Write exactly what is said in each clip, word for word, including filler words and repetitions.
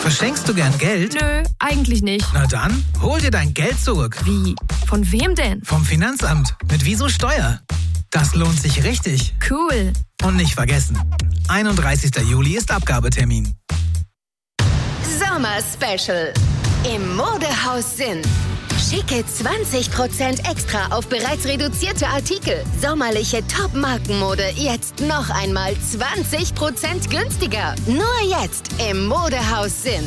Verschenkst du gern Geld? Nö, eigentlich nicht. Na dann, hol dir dein Geld zurück. Wie? Von wem denn? Vom Finanzamt. Mit Wieso Steuer. Das lohnt sich richtig. Cool. Und nicht vergessen, einunddreißigster Juli ist Abgabetermin. Sommer-Special im Modehaus Sinn. Schicke zwanzig Prozent extra auf bereits reduzierte Artikel. Sommerliche Top-Markenmode jetzt noch einmal zwanzig Prozent günstiger. Nur jetzt im Modehaus Sinn.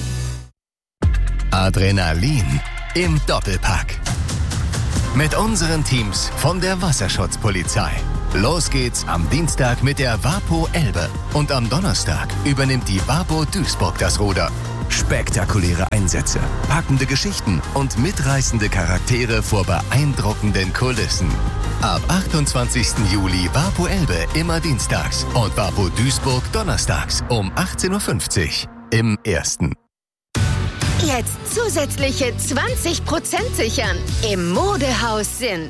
Adrenalin im Doppelpack. Mit unseren Teams von der Wasserschutzpolizei. Los geht's am Dienstag mit der WaPo Elbe. Und am Donnerstag übernimmt die WaPo Duisburg das Ruder. Spektakuläre Einsätze, packende Geschichten und mitreißende Charaktere vor beeindruckenden Kulissen. Ab achtundzwanzigsten Juli WaPo Elbe immer dienstags und WaPo Duisburg donnerstags um achtzehn Uhr fünfzig im Ersten. Jetzt zusätzliche zwanzig Prozent sichern im Modehaus Sinn.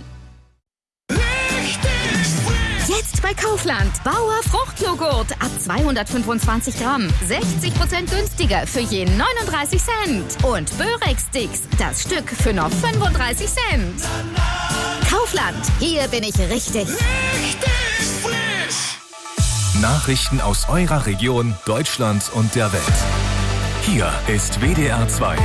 Jetzt bei Kaufland. Bauer Fruchtjoghurt ab zweihundertfünfundzwanzig Gramm. sechzig Prozent günstiger für je neununddreißig Cent. Und Börex-Sticks, das Stück für nur fünfunddreißig Cent. Kaufland, hier bin ich richtig. Richtig frisch. Nachrichten aus eurer Region, Deutschland und der Welt. Hier ist W D R zwei.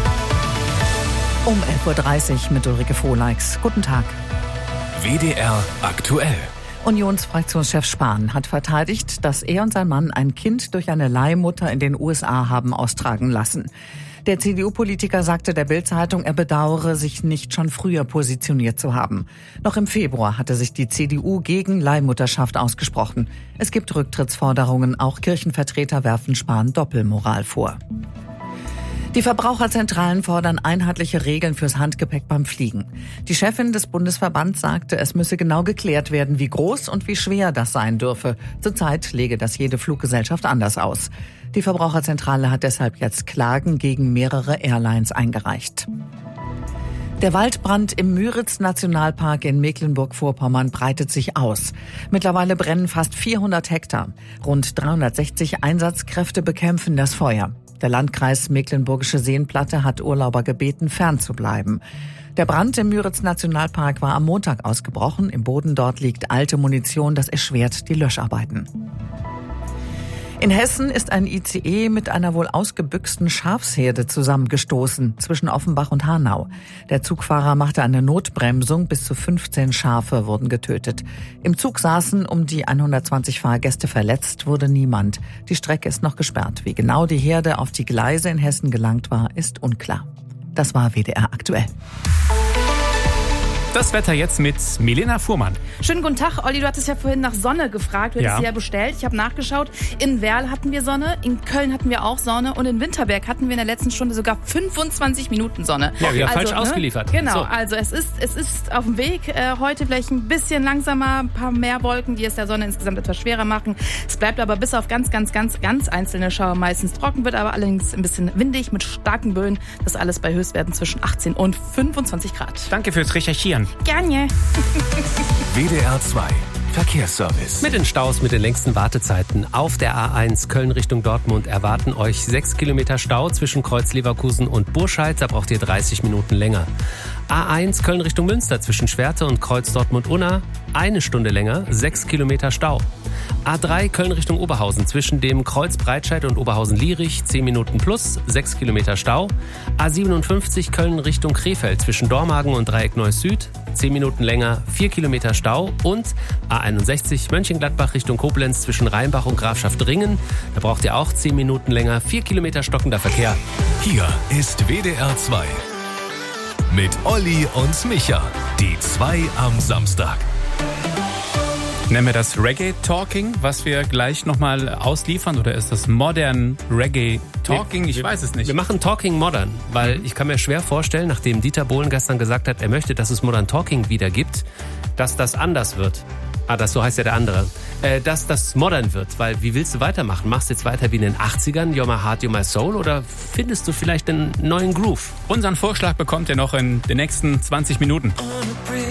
Um elf Uhr dreißig mit Ulrike Frohleix. Guten Tag. W D R aktuell. Unionsfraktionschef Spahn hat verteidigt, dass er und sein Mann ein Kind durch eine Leihmutter in den U S A haben austragen lassen. Der C D U-Politiker sagte der Bild-Zeitung, er bedauere, sich nicht schon früher positioniert zu haben. Noch im Februar hatte sich die C D U gegen Leihmutterschaft ausgesprochen. Es gibt Rücktrittsforderungen, auch Kirchenvertreter werfen Spahn Doppelmoral vor. Die Verbraucherzentralen fordern einheitliche Regeln fürs Handgepäck beim Fliegen. Die Chefin des Bundesverbands sagte, es müsse genau geklärt werden, wie groß und wie schwer das sein dürfe. Zurzeit lege das jede Fluggesellschaft anders aus. Die Verbraucherzentrale hat deshalb jetzt Klagen gegen mehrere Airlines eingereicht. Der Waldbrand im Müritz-Nationalpark in Mecklenburg-Vorpommern breitet sich aus. Mittlerweile brennen fast vierhundert Hektar. Rund dreihundertsechzig Einsatzkräfte bekämpfen das Feuer. Der Landkreis Mecklenburgische Seenplatte hat Urlauber gebeten, fernzubleiben. Der Brand im Müritz-Nationalpark war am Montag ausgebrochen. Im Boden dort liegt alte Munition, das erschwert die Löscharbeiten. In Hessen ist ein I C E mit einer wohl ausgebüxten Schafsherde zusammengestoßen zwischen Offenbach und Hanau. Der Zugfahrer machte eine Notbremsung, bis zu fünfzehn Schafe wurden getötet. Im Zug saßen um die hundertzwanzig Fahrgäste, verletzt wurde niemand. Die Strecke ist noch gesperrt. Wie genau die Herde auf die Gleise in Hessen gelangt war, ist unklar. Das war W D R aktuell. Das Wetter jetzt mit Milena Fuhrmann. Schönen guten Tag, Olli, du hattest ja vorhin nach Sonne gefragt, du hättest Ja. sie ja bestellt. Ich habe nachgeschaut, in Werl hatten wir Sonne, in Köln hatten wir auch Sonne und in Winterberg hatten wir in der letzten Stunde sogar fünfundzwanzig Minuten Sonne. Ja, wieder also, falsch ne? ausgeliefert. Genau, So. also es ist, es ist auf dem Weg. Äh, heute vielleicht ein bisschen langsamer, ein paar mehr Wolken, die es der Sonne insgesamt etwas schwerer machen. Es bleibt aber bis auf ganz, ganz, ganz, ganz einzelne Schauer meistens trocken, wird aber allerdings ein bisschen windig mit starken Böen. Das alles bei Höchstwerten zwischen achtzehn und fünfundzwanzig Grad. Danke fürs Recherchieren. Gerne. W D R zwei Verkehrsservice. Mit den Staus, mit den längsten Wartezeiten auf der A eins Köln Richtung Dortmund erwarten euch sechs Kilometer Stau zwischen Kreuz Leverkusen und Burscheid. Da braucht ihr dreißig Minuten länger. A eins Köln Richtung Münster zwischen Schwerte und Kreuz Dortmund-Unna eine Stunde länger, sechs Kilometer Stau. A drei Köln Richtung Oberhausen zwischen dem Kreuz Breitscheid und Oberhausen-Lierich zehn Minuten plus, sechs Kilometer Stau. A siebenundfünfzig Köln Richtung Krefeld zwischen Dormagen und Dreieck Neuss Süd zehn Minuten länger, vier Kilometer Stau. Und A einundsechzig Mönchengladbach Richtung Koblenz zwischen Rheinbach und Grafschaft Ringen. Da braucht ihr auch zehn Minuten länger, vier Kilometer stockender Verkehr. Hier ist W D R zwei. Mit Olli und Micha. Die zwei am Samstag. Nennen wir das Reggae Talking, was wir gleich nochmal ausliefern? Oder ist das Modern Reggae Talking? Ich wir, weiß es nicht. Wir machen Talking Modern, weil ich kann mir schwer vorstellen, nachdem Dieter Bohlen gestern gesagt hat, er möchte, dass es Modern Talking wieder gibt, dass das anders wird. Ah, das so heißt ja der andere. Äh, dass das modern wird, weil wie willst du weitermachen? Machst du jetzt weiter wie in den achtzigern, You're My Heart, You're My Soul, oder findest du vielleicht einen neuen Groove? Unseren Vorschlag bekommt ihr noch in den nächsten zwanzig Minuten.